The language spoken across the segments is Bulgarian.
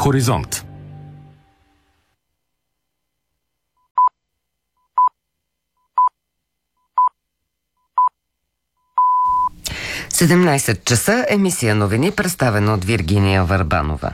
Хоризонт. – 17 часа, емисия новини, представена от Виргиния Върбанова.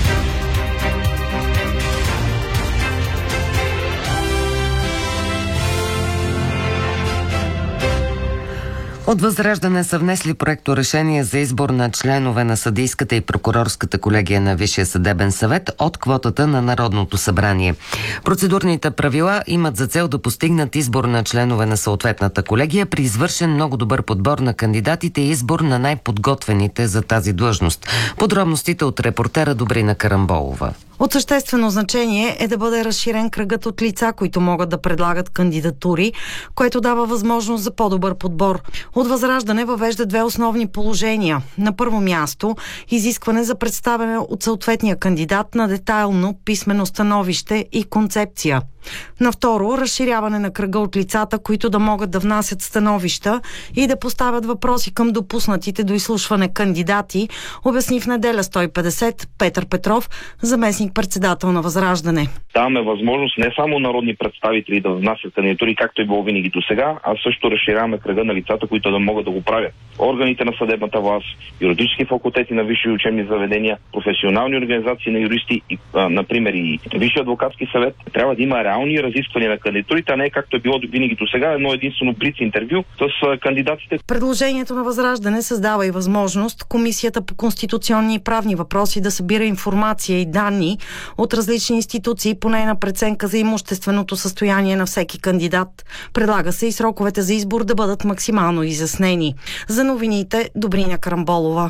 От Възраждане са внесли проекторешение за избор на членове на съдийската и прокурорската колегия на Висшия съдебен съвет от квотата на Народното събрание. Процедурните правила имат за цел да постигнат избор на членове на съответната колегия при извършен много добър подбор на кандидатите и избор на най-подготвените за тази длъжност. Подробностите от репортера Добрина Карамболова. От съществено значение е да бъде разширен кръгът от лица, които могат да предлагат кандидатури, което дава възможност за по-добър подбор. От Възраждане въвежда две основни положения. На първо място, изискване за представяне от съответния кандидат на детайлно писмено становище и концепция. На второ, разширяване на кръга от лицата, които да могат да внасят становища и да поставят въпроси към допуснатите до изслушване кандидати, обясни в неделя 150 Петър Петров, заместник-председател на Възраждане. Даваме възможност не само народни представители да внасят кандидатури, както е било винаги до сега, а също разширяваме кръга на лицата, които да могат да го правят. Органите на съдебната власт, юридически факултети на висши учебни заведения, професионални организации на юристи и, например, и Висши адвокатски съвет, трябва да има реални разисквания на кандидатурите, а не както е било винаги до сега, едно единствено блиц интервю с кандидатите. Предложението на Възраждане създава и възможност Комисията по конституционни и правни въпроси да събира информация и данни от различни институции по нейна преценка за имущественото състояние на всеки кандидат. Предлага се и сроковете за избор да бъдат максимално изяснени. За новините, Добрина Карамболова.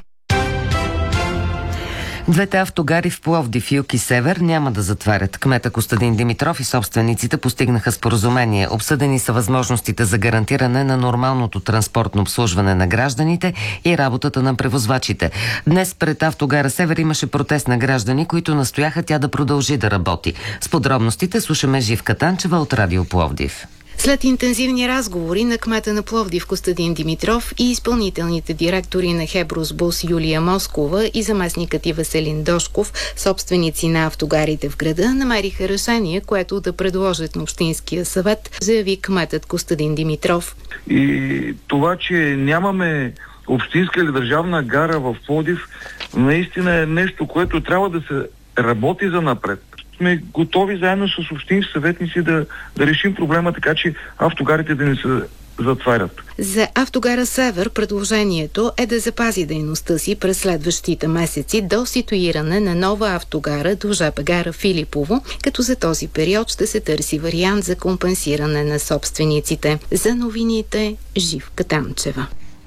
Двете автогари в Пловдив, Юг и Север няма да затварят. Кмета Костадин Димитров и собствениците постигнаха споразумение. Обсъдени са възможностите за гарантиране на нормалното транспортно обслужване на гражданите и работата на превозвачите. Днес пред автогара Север имаше протест на граждани, които настояха тя да продължи да работи. С подробностите слушаме Живка Танчева от Радио Пловдив. След интензивни разговори на кмета на Пловдив Костадин Димитров и изпълнителните директори на Хебросбус Юлия Москова и заместникът и Веселин Дошков, собственици на автогарите в града, намериха решение, което да предложат на Общинския съвет, заяви кметът Костадин Димитров. И това, че нямаме общинска или държавна гара в Пловдив, наистина е нещо, което трябва да се работи за напред. Сме готови заедно с общински съветници да решим проблема, така че автогарите да не се затварят. За автогара Север предложението е да запази дейността си през следващите месеци до ситуиране на нова автогара до ЖП гара Филипово, като за този период ще се търси вариант за компенсиране на собствениците. За новините, Живка Танчева.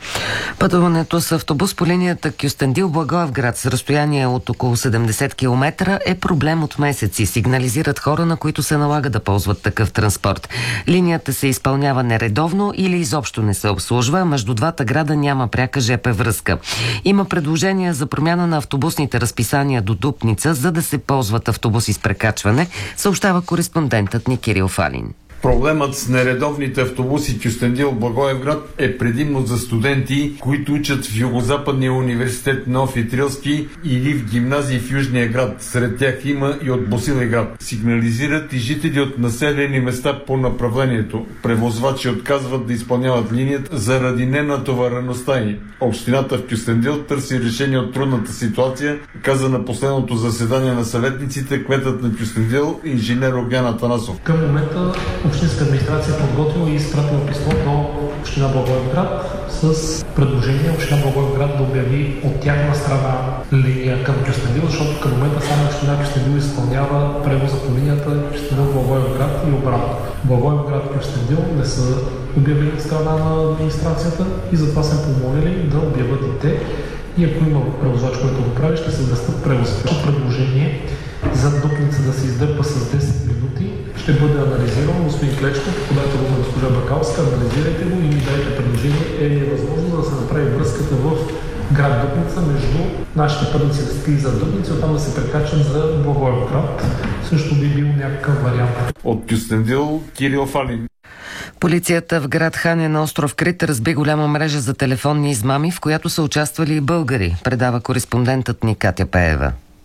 Пътуването с автобус по линията Кюстендил-Благоевград с разстояние от около 70 км е проблем от месеци, сигнализират хора, на които се налага да ползват такъв транспорт. Линията се изпълнява нередовно или изобщо не се обслужва, между двата града няма пряка ЖП връзка. Има предложения за промяна на автобусните разписания до Дупница, за да се ползват автобуси с прекачване, съобщава кореспондентът ни Кирил Фалин. Проблемът с нередовните автобуси Кюстендил-Благоевград е предимно за студенти, които учат в Югозападния университет Неофит Рилски или в гимназии в Южния град. Сред тях има и от Босилеград. Сигнализират и жители от населени места по направлението. Превозвачи отказват да изпълняват линията заради ненатовареността й. Общината в Кюстендил търси решение от трудната ситуация, каза на последното заседание на съветниците кметът на Кюстендил инженер Огнян Атанасов. Към момента Общинска администрация е подготвила и изпратила писмо до Община Благоевград с предложение Община Благоевград да обяви от тяхна страна линия към Кюстендил, защото към момента само Община Кюстендил изпълнява превоза по линията Кюстендил-Благоевград и обратно. Благоевград-Кюстендил не са обявили от страна на администрацията и затова са помолили да обявят и те. И ако има превозвач, който го прави, ще се връстат превоза. Предложение за Дупница да се издърпа с 10 минути ще бъде анализирано. Господин Клечков, подайте го на госпожа Бакалска, анализирайте го и ми дайте предложение. Е възможно да се направи връзката в град Дупница между нашите пътници да стигат за Дупница, оттам да се прекачат за Благоевград. Също би бил някакъв вариант. От Кюстендил, Кирил Фалин. Полицията в град Ханя на остров Крит разби голяма мрежа за телефонни измами, в която са участвали и българи, предава кореспондентът ни Катя Пеева.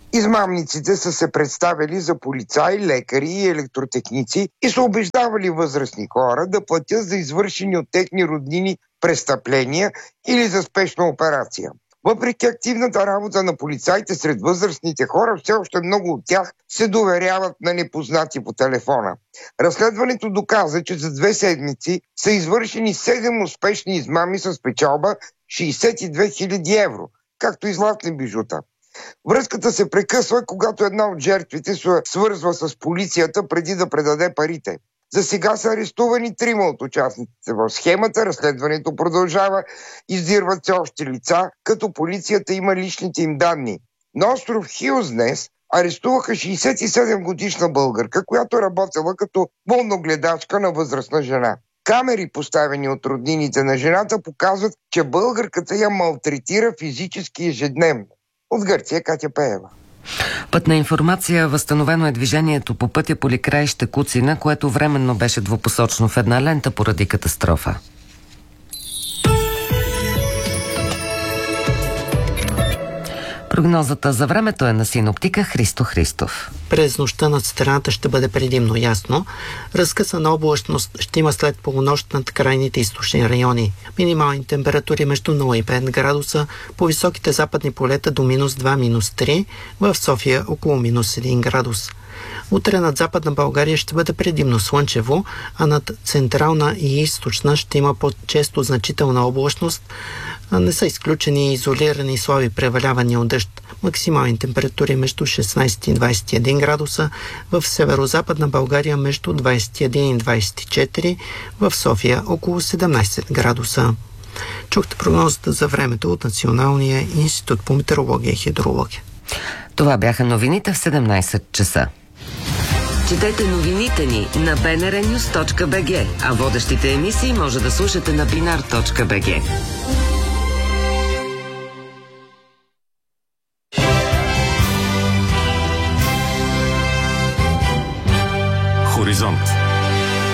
Измамниците са се представили за полицаи, лекари и електротехници и са убеждавали възрастни хора да платят за извършени от техни роднини престъпления или за спешна операция. Въпреки активната работа на полицаите сред възрастните хора, все още много от тях се доверяват на непознати по телефона. Разследването доказа, че за 2 седмици са извършени 7 успешни измами с печалба 62 000 евро, както и златни бижута. Връзката се прекъсва, когато една от жертвите се свързва с полицията преди да предаде парите. За сега са арестувани 3 от участниците в схемата, разследването продължава, издирват се още лица, като полицията има личните им данни. На остров Хилс днес арестуваха 67-годишна българка, която работела като болногледачка на възрастна жена. Камери, поставени от роднините на жената, показват, че българката я малтретира физически ежедневно. От Гърция, Катя Пеева. Пътна информация. Възстановено е движението по пътя Поликраище Куцина, което временно беше двупосочно в една лента поради катастрофа. Прогнозата за времето е на синоптика Христо Христов. През нощта над страната ще бъде предимно ясно. Разкъсана облачност ще има след полунощ над крайните източни райони. Минимални температури между 0 и 5 градуса, по високите западни полета до -2, -3, в София около -1 градус. Утре над Западна България ще бъде предимно слънчево, а над Централна и Източна ще има по-често значителна облачност. Не са изключени изолирани слаби превалявания от дъжд. Максимални температури между 16 и 21 градуса, в северо-западна България между 21 и 24, в София около 17 градуса. Чухте прогнозата за времето от Националния институт по метеорология и хидрология. Това бяха новините в 17 часа. Четете новините ни на bnrnews.bg, а водещите емисии може да слушате на binar.bg. Хоризонт.